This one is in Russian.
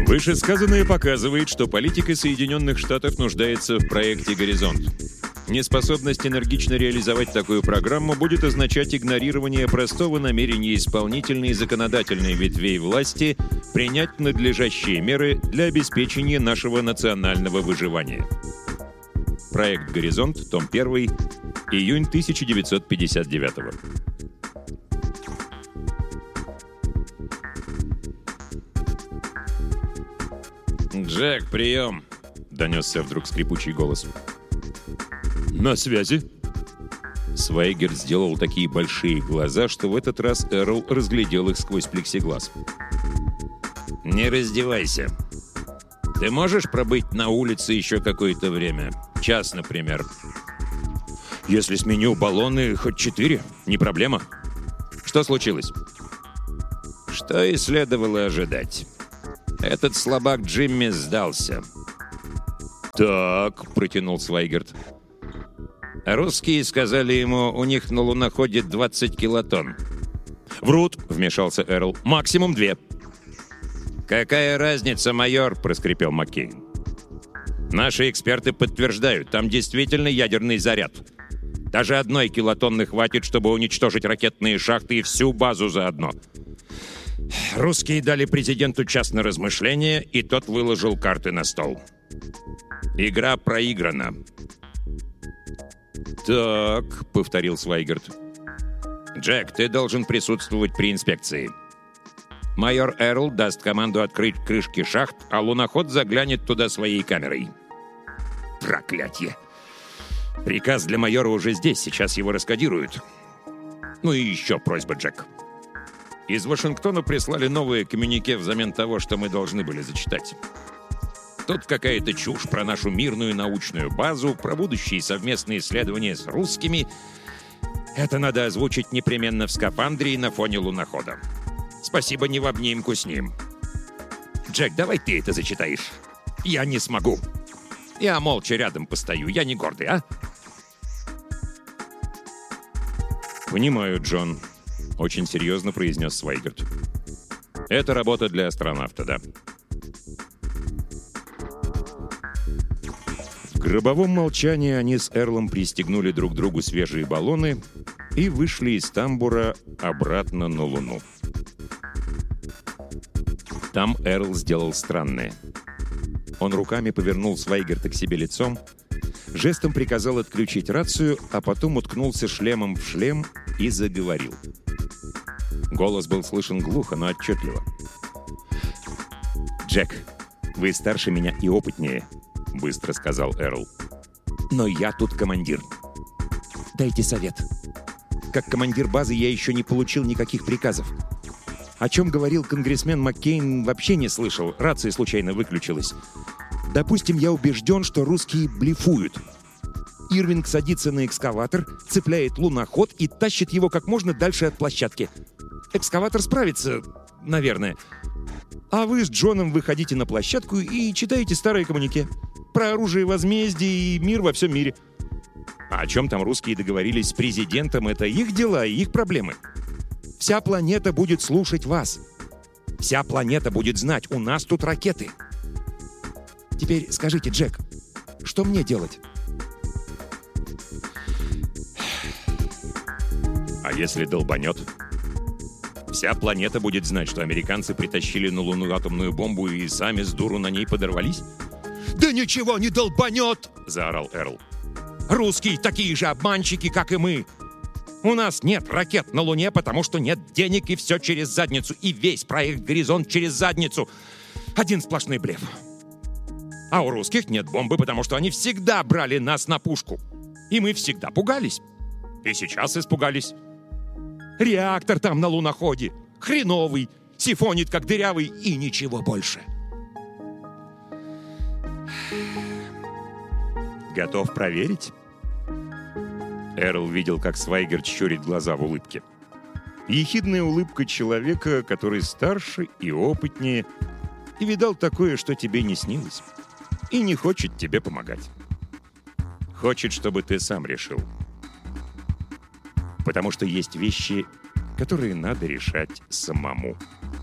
Вышесказанное показывает, что политика Соединенных Штатов нуждается в проекте «Горизонт». Неспособность энергично реализовать такую программу будет означать игнорирование простого намерения исполнительной и законодательной ветвей власти принять надлежащие меры для обеспечения нашего национального выживания. Проект «Горизонт», том 1, июнь 1959. «Джек, прием!» — донесся вдруг скрипучий голос. «На связи?» Свайгерт сделал такие большие глаза, что в этот раз Эрл разглядел их сквозь плексиглаз. «Не раздевайся. Ты можешь пробыть на улице еще какое-то время? Час, например?» «Если сменю баллоны, хоть 4, не проблема. Что случилось?» «Что и следовало ожидать. Этот слабак Джимми сдался». «Так», — протянул Свайгерт. «Русские сказали ему, у них на луноходе 20 килотонн». «Врут», — вмешался Эрл. «Максимум 2». «Какая разница, майор?» — проскрипел Маккейн. «Наши эксперты подтверждают, там действительно ядерный заряд. Даже 1 килотонны хватит, чтобы уничтожить ракетные шахты и всю базу заодно». Русские дали президенту час на размышление, и тот выложил карты на стол. «Игра проиграна». «Так», — повторил Свайгерт. «Джек, ты должен присутствовать при инспекции. Майор Эрл даст команду открыть крышки шахт, а луноход заглянет туда своей камерой». «Проклятье! Приказ для майора уже здесь, сейчас его раскодируют. Ну и еще просьба, Джек. Из Вашингтона прислали новые коммюнике взамен того, что мы должны были зачитать. Тут какая-то чушь про нашу мирную научную базу, про будущие совместные исследования с русскими. Это надо озвучить непременно в скафандре и на фоне лунохода. Спасибо, не в обнимку с ним. Джек, давай ты это зачитаешь. Я не смогу. Я молча рядом постою, я не гордый, а?» «Понимаю, Джон», — очень серьезно произнес Свайгерт. «Это работа для астронавта, да». В гробовом молчании они с Эрлом пристегнули друг другу свежие баллоны и вышли из тамбура обратно на Луну. Там Эрл сделал странное. Он руками повернул Свайгерта к себе лицом, жестом приказал отключить рацию, а потом уткнулся шлемом в шлем и заговорил. Голос был слышен глухо, но отчетливо. «Джек, вы старше меня и опытнее», — быстро сказал Эрл. «Но я тут командир. Дайте совет. Как командир базы я еще не получил никаких приказов. О чем говорил конгрессмен Маккейн, вообще не слышал, рация случайно выключилась. Допустим, я убежден, что русские блефуют. Ирвинг садится на экскаватор, цепляет луноход и тащит его как можно дальше от площадки. Экскаватор справится, наверное. А вы с Джоном выходите на площадку и читаете старые коммюнике. Про оружие возмездия и мир во всем мире. А о чем там русские договорились с президентом, это их дела и их проблемы. Вся планета будет слушать вас. Вся планета будет знать, у нас тут ракеты. Теперь скажите, Джек, что мне делать?» «А если долбанет? Вся планета будет знать, что американцы притащили на Луну атомную бомбу и сами с дуру на ней подорвались?» «Да ничего не долбанет!» — заорал Эрл. «Русские такие же обманщики, как и мы. У нас нет ракет на Луне, потому что нет денег, и все через задницу. И весь проект «Горизонт» через задницу. Один сплошной блеф. А у русских нет бомбы, потому что они всегда брали нас на пушку. И мы всегда пугались. И сейчас испугались. Реактор там на луноходе. Хреновый. Сифонит, как дырявый. И ничего больше. Готов проверить?» Эрл видел, как Свайгерт щурит глаза в улыбке. Ехидная улыбка человека, который старше и опытнее, и видал такое, что тебе не снилось, и не хочет тебе помогать. Хочет, чтобы ты сам решил. Потому что есть вещи, которые надо решать самому.